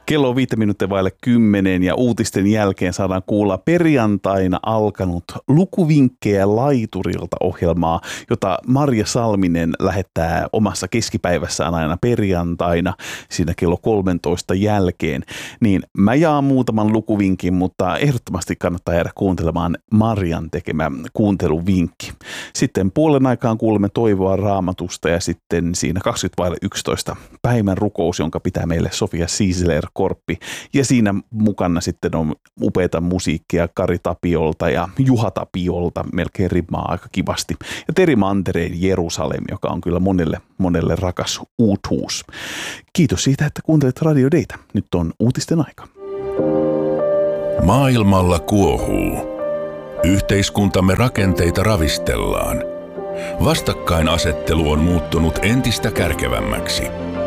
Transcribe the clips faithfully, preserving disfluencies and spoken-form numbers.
Kello viittä minuuttia vaille kymmenen ja uutisten jälkeen saadaan kuulla perjantaina alkanut Lukuvinkkejä laiturilta -ohjelmaa, jota Marja Salminen lähettää omassa keskipäivässään aina perjantaina siinä kello kolmentoista jälkeen. Niin mä jaan muutaman lukuvinkin, mutta ehdottomasti kannattaa jäädä kuuntelemaan Marjan tekemä kuunteluvinkki. Sitten puolen aikaan kuulemme toivoa Raamatusta ja sitten siinä kaksikymmentä vaille yksitoista päivän rukous, jonka pitää meille Sofia Siisler-Korppi. Ja siinä mukana sitten on upeata musiikkia Kari Tapiolta ja Juha Tapiolta, melkein rimaa aika kivasti. Ja Teri Mantereen Jerusalem, joka on kyllä monelle, monelle rakas uutuus. Kiitos siitä, että kuuntelet Radio Daytä. Nyt on uutisten aika. Maailmalla kuohuu. Yhteiskuntamme rakenteita ravistellaan. Vastakkainasettelu on muuttunut entistä kärkevämmäksi.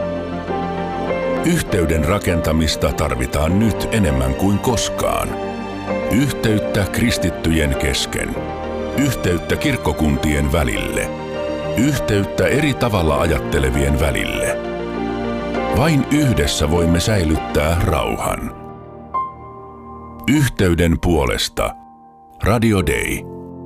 Yhteyden rakentamista tarvitaan nyt enemmän kuin koskaan. Yhteyttä kristittyjen kesken. Yhteyttä kirkkokuntien välille. Yhteyttä eri tavalla ajattelevien välille. Vain yhdessä voimme säilyttää rauhan. Yhteyden puolesta. Radio Day.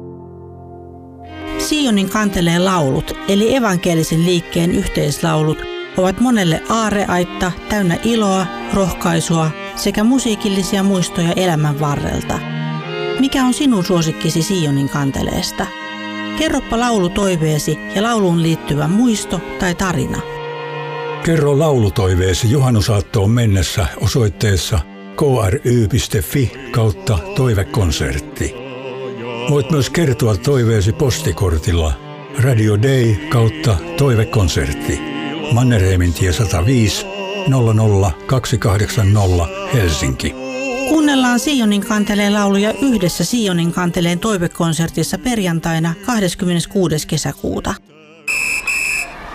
Sionin kanteleen laulut, eli evankelisen liikkeen yhteislaulut, ovat monelle aarreaitta täynnä iloa, rohkaisua sekä musiikillisia muistoja elämän varrelta. Mikä on sinun suosikkisi Sionin kanteleesta? Kerropa laulutoiveesi ja lauluun liittyvä muisto tai tarina. Kerro laulutoiveesi juhannusaattoon mennessä osoitteessa k r y piste f i kautta toivekonsertti. Voit myös kertoa toiveesi postikortilla Radio Day kautta toivekonsertti. Mannerheimintie sata viisi nolla nolla kaksi kahdeksan nolla Helsinki. Kuunnellaan Sionin kanteleen lauluja yhdessä Sionin kanteleen toivekonsertissa perjantaina kahdeskymmeneskuudes kesäkuuta.